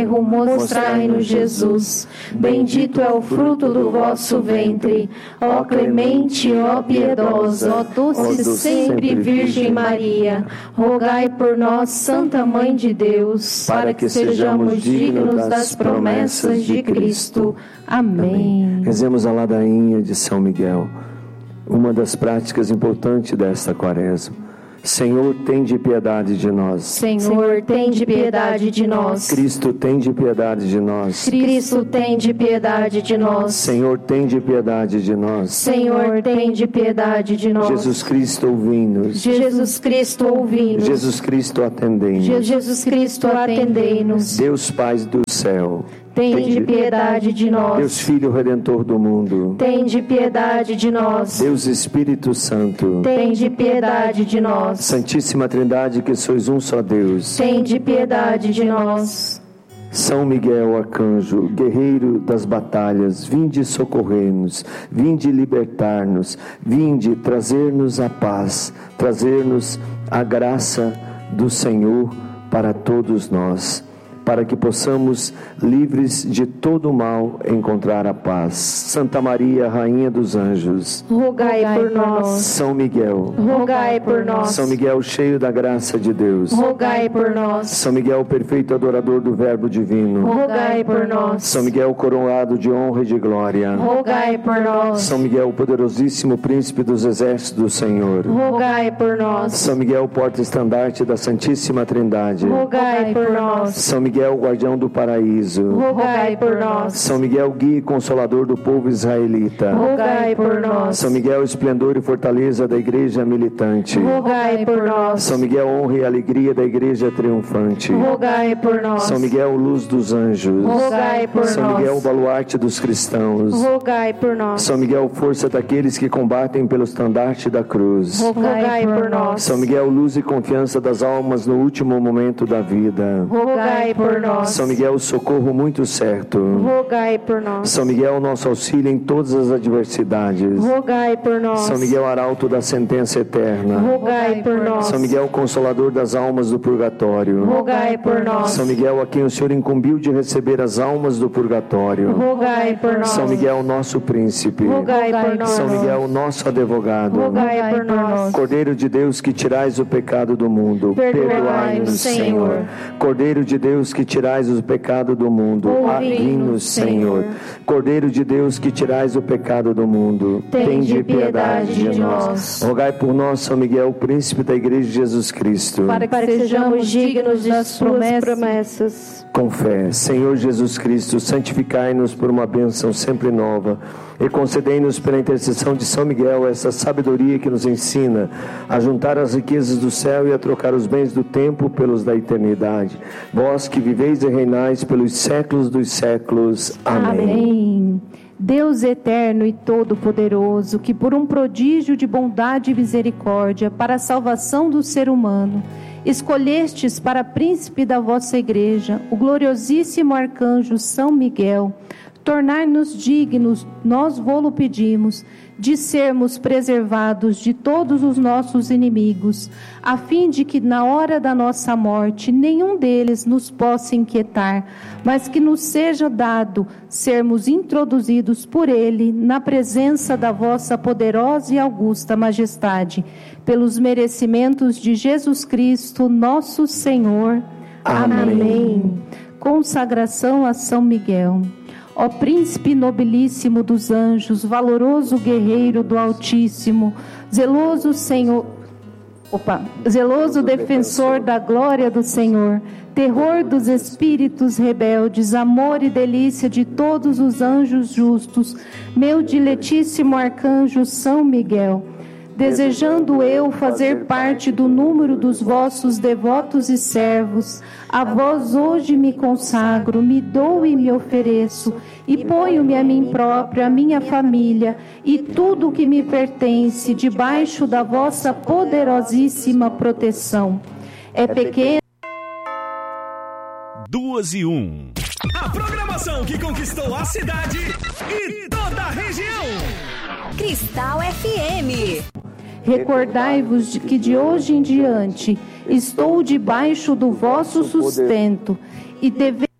mostrai-nos Jesus. Bendito é o fruto do vosso ventre, ó clemente, ó piedosa, ó doce sempre Virgem Maria. Rogai por nós, Santa Mãe de Deus, para que sejamos dignos das promessas de Cristo. Amém. Rezemos a ladainha de São Miguel, uma das práticas importantes desta quaresma. Senhor, tende piedade de nós. Senhor, tende piedade de nós. Cristo, tende piedade de nós. Cristo, tende piedade de nós. Senhor, tende piedade de nós. Senhor, tende piedade de nós. Jesus Cristo, ouvi-nos. Jesus Cristo, ouvi-nos. Jesus Cristo, atendei-nos. Jesus Cristo, atendei-nos. Deus Pai do céu, tende piedade de nós. Deus Filho Redentor do mundo, tende piedade de nós. Deus Espírito Santo, tende piedade de nós. Santíssima Trindade, que sois um só Deus, tende piedade de nós. São Miguel Arcanjo, guerreiro das batalhas, vinde socorrer-nos, vinde libertar-nos, vinde trazer-nos a paz, trazer-nos a graça do Senhor para todos nós, para que possamos, livres de todo mal, encontrar a paz. Santa Maria, Rainha dos Anjos, rogai por nós. São Miguel, rogai por nós. São Miguel, cheio da graça de Deus, rogai por nós. São Miguel, perfeito adorador do Verbo Divino, rogai por nós. São Miguel, coroado de honra e de glória, rogai por nós. São Miguel, poderosíssimo príncipe dos exércitos do Senhor, rogai por nós. São Miguel, porta-estandarte da Santíssima Trindade, rogai por nós. São Miguel, guardião do paraíso, rogai por nós. São Miguel, guia e consolador do povo israelita, rogai por nós. São Miguel, esplendor e fortaleza da igreja militante, rogai por nós. São Miguel, honra e alegria da igreja triunfante, rogai por nós. São Miguel, luz dos anjos, rogai por São nós. Miguel, baluarte dos cristãos, rogai por nós. São Miguel, força daqueles que combatem pelo estandarte da cruz, rogai por nós. São Miguel, luz e confiança das almas no último momento da vida, rogai por nós. São Miguel, socorro muito certo, rogai por nós. São Miguel, nosso auxílio em todas as adversidades, rogai por nós. São Miguel, arauto da sentença eterna, rogai por nós. São Miguel, consolador das almas do purgatório, rogai por nós. São Miguel, a quem o Senhor incumbiu de receber as almas do purgatório, rogai por nós. São Miguel, nosso príncipe, rogai por nós. São Miguel, nosso advogado, rogai por nós. Cordeiro de Deus, que tirais o pecado do mundo, perdoai-nos, Senhor. Cordeiro de Deus, que tirais o pecado do mundo, ouvi-nos, Senhor. Cordeiro de Deus, que tirais o pecado do mundo, tende piedade de nós. Rogai por nós, São Miguel, príncipe da Igreja de Jesus Cristo, para que sejamos dignos das suas promessas. Com fé, Senhor Jesus Cristo, santificai-nos por uma bênção sempre nova e concedei-nos pela intercessão de São Miguel essa sabedoria que nos ensina a juntar as riquezas do céu e a trocar os bens do tempo pelos da eternidade. Vós que viveis e reinais pelos séculos dos séculos. Amém. Amém. Deus eterno e todo-poderoso, que por um prodígio de bondade e misericórdia para a salvação do ser humano, escolhestes para príncipe da vossa igreja o gloriosíssimo arcanjo São Miguel, tornar-nos dignos, nós vô-lo pedimos, de sermos preservados de todos os nossos inimigos, a fim de que na hora da nossa morte nenhum deles nos possa inquietar, mas que nos seja dado sermos introduzidos por ele na presença da vossa poderosa e augusta majestade, pelos merecimentos de Jesus Cristo, nosso Senhor. Amém. Consagração a São Miguel. Ó príncipe nobilíssimo dos anjos, valoroso guerreiro do Altíssimo, zeloso defensor da glória do Senhor, terror dos espíritos rebeldes, amor e delícia de todos os anjos justos, meu diletíssimo arcanjo São Miguel, desejando eu fazer parte do número dos vossos devotos e servos, a vós hoje me consagro, me dou e me ofereço, e ponho-me a mim próprio, a minha família, e tudo o que me pertence, debaixo da vossa poderosíssima proteção. É pequeno. 2:01. A programação que conquistou a cidade e toda a região. Cristal FM. Recordai-vos de que de hoje em diante estou debaixo do vosso sustento e deveis